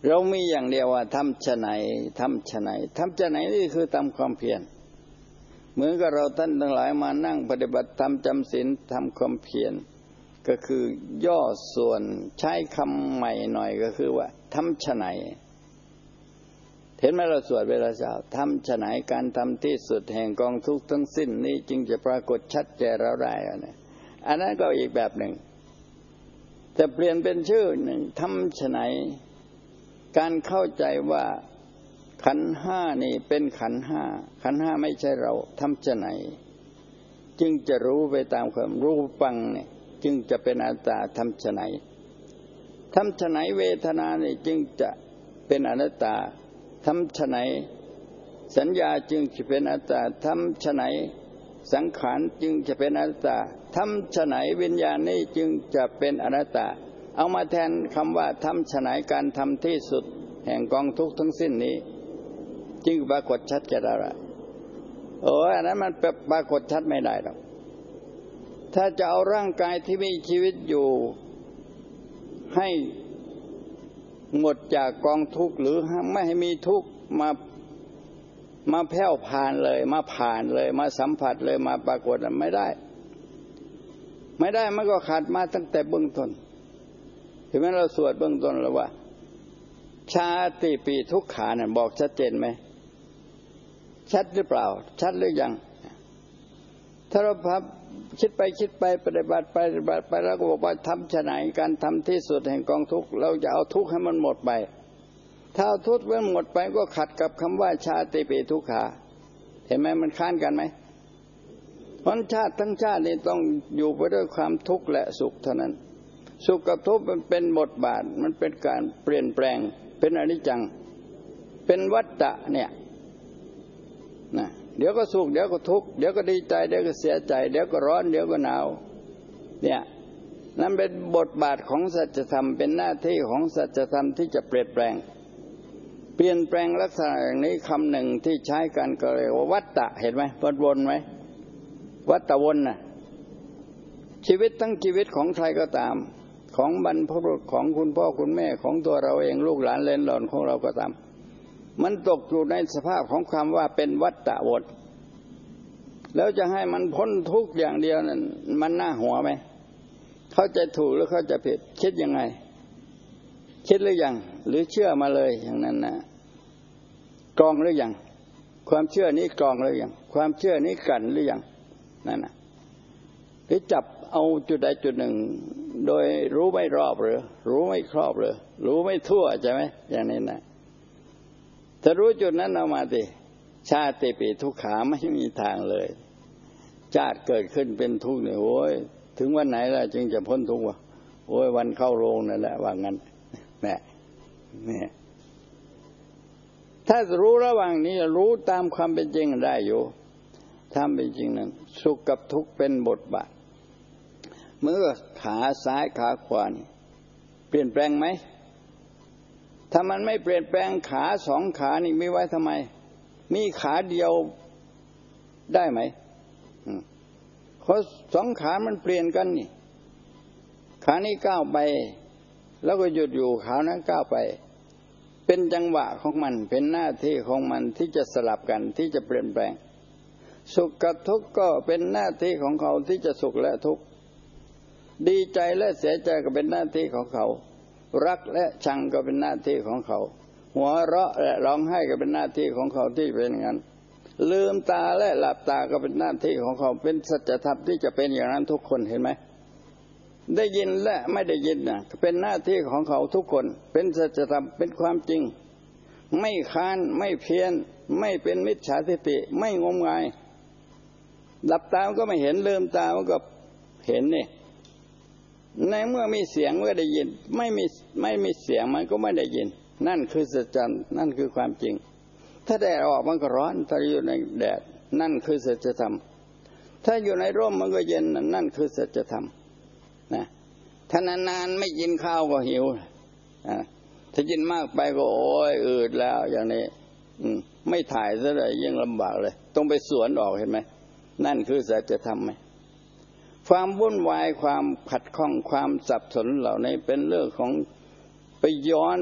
เรามีอย่างเดียวว่าทำชะไหนทำชะไหนทำชะไหนนี่คือทำความเพียรเหมือนกับเราท่านทั้งหลายมานั่งปฏิบัติธรรมจำศีลทำความเพียรก็คือย่อส่วนใช้คำใหม่หน่อยก็คือว่าทำชะไหนเห็นไหมเราสวดเวลาเช้าทำชะไหนการทำที่สุดแห่งกองทุกข์ทั้งสิ้นนี้จึงจะปรากฏชัดแก่เราได้อันนั้นก็อีกแบบหนึ่งจะเปลี่ยนเป็นชื่อหนึ่งทำชะไหนการเข้าใจว่าขันธ์ห้านี่เป็นขันธ์ห้าขันธ์ห้าไม่ใช่เราทำชะไหนจึงจะรู้ไปตามความรู้ปังเนี่ยจึงจะเป็นอนัตตาทำชะไหนทำชะไหนเวทนานี่จึงจะเป็นอนัตตาทำชะไหนสัญญาจึงจะเป็นอนัตตาทำชะไหนสังขารจึงจะเป็นอนัตตาทำชะไหนวิญญาณนี่จึงจะเป็นอนัตตาเอามาแทนคำว่าทำชะไหนการทำที่สุดแห่งกองทุกข์ทั้งสิ้นนี้จึงปรากฏชัดแก่เราอันนั้นมันปรากฏชัดไม่ได้หรอกถ้าจะเอาร่างกายที่มีชีวิตอยู่ให้หมดจากกองทุกข์หรือไม่ให้มีทุกข์มาแผ่วผ่านเลยมาผ่านเลยมาสัมผัสเลยมาปรากฏไม่ได้มันก็ขาดมาตั้งแต่เบื้องต้นเห็นไหมเราสวดเบื้องต้นแล้วว่าชาติปีทุกขาเนี่ยบอกชัดเจนไหมชัดหรือเปล่าชัดหรือยังถ้าเราพับคิดไปปฏิบัติไปแล้วก็บอกว่าทำชะไหนการทำที่สุดแห่งกองทุกข์เราจะเอาทุกข์ให้มันหมดไปถ้าเอาทุกข์มันหมดไปก็ขัดกับคำว่าชาติปีทุกขาเห็นไหมมันค้านกันไหมเพราะชาติทั้งชาตินี่ต้องอยู่ไปด้วยความทุกข์และสุขเท่านั้นสุขกับทุกข์มันเป็นบทบาทมันเป็นการเปลี่ยนแปลงเป็นอนิจจังเป็นวัฏฏะเนี่ยนะเดี๋ยวก็สุขเดี๋ยวก็ทุกข์เดี๋ยวก็ดีใจเดี๋ยวก็เสียใจเดี๋ยวก็ร้อนเดี๋ยวก็หนาวเนี่ยนั่นเป็นบทบาทของสัจธรรมเป็นหน้าที่ของสัจธรรมที่จะเปลี่ยนแปลงลักษณะอย่างนี้คำหนึ่งที่ใช้กันก็เรียกว่าวัฏฏะเห็นไหมวนไหมวัฏฏะวนน่ะชีวิตทั้งชีวิตของใครก็ตามของบรรพบุรุษของคุณพ่อคุณแม่ของตัวเราเองลูกหลานเลนหลอนของเราก็ตามมันตกอยู่ในสภาพของความว่าเป็นวัฏฏะวนแล้วจะให้มันพ้นทุกข์อย่างเดียวนั้นมันน่าหัวไหมเข้าใจถูกหรือเข้าใจผิดคิดยังไงคิดหรือยังหรือเชื่อมาเลยอย่างนั้นนะกรองหรือยังความเชื่อนี้กรองหรือยังความเชื่อนี้กันหรือยังนั่นนะหรือจับเอาจุดใดจุดหนึ่งโดยรู้ไม่รอบหรือรู้ไม่ครอบหรือรู้ไม่ทั่วใช่ไหมอย่างนี้นะถ้ารู้จุดนั้นเอามาสิชาติปีทุกขาไม่มีทางเลยชาติเกิดขึ้นเป็นทุกข์เนี่ยโอ้ยถึงวันไหนล่ะจึงจะพ้นทุกข์วะโอ้ยวันเข้าโรงนั่นแหละว่างั้นเนี่ยถ้ารู้ระหว่างนี้รู้ตามความเป็นจริงได้อยู่ถ้าเป็นจริงนั้นสุขกับทุกข์เป็นบทบาทเมื่อขาซ้ายขาขวานี่เปลี่ยนแปลงไหมถ้ามันไม่เปลี่ยนแปลงขาสองขานี่มีไว้ทำไมมีขาเดียวได้ไหมเพราะสองขามันเปลี่ยนกันนี่ขานี้ก้าวไปแล้วก็หยุดอยู่ขานั้นก้าวไปเป็นจังหวะของมันเป็นหน้าที่ของมันที่จะสลับกันที่จะเปลี่ยนแปลงสุขกับทุกข์ก็เป็นหน้าที่ของเขาที่จะสุขและทุกข์ดีใจและเสียใจก็เป็นหน้าที่ของเขารักและชังก็เป็นหน้าที่ของเขาหัวเราะและร้องไห้ก็เป็นหน้าที่ของเขาที่เป็นอย่างนั้นลืมตาและหลับตาก็เป็นหน้าที่ของเขาเป็นสัจธรรมที่จะเป็นอย่างนั้นทุกคนเห็นไหมได้ยินและไม่ได้ยินนะเป็นหน้าที่ของเขาทุกคนเป็นสัจธรรมเป็นความจริงไม่ค้านไม่เพี้ยนไม่เป็นมิจฉาทิฏฐิไม่งมงายหลับตาก็ไม่เห็นลืมตาก็เห็นนี่ในเมื่อมีเสียงก็ได้ยินไม่มีเสียงมันก็ไม่ได้ยินนั่นคือสัจธรรมนั่นคือความจริงถ้าแดดออกมันก็ร้อนถ้าอยู่ในแดดนั่นคือสัจธรรมถ้าอยู่ในร่มมันก็เย็นนั่นคือสัจธรรมนะถ้านานๆไม่กินข้าวก็หิวถ้ากินมากไปก็โอ้ยอืดแล้วอย่างนี้ไม่ถ่ายซะเลยยิ่งลำบากเลยต้องไปสวนออกเห็นไหมนั่นคือสัจธรรมไหมความวุ่นวายความขัดข้องความสับสนเหล่านี้เป็นเรื่องของไปย้อน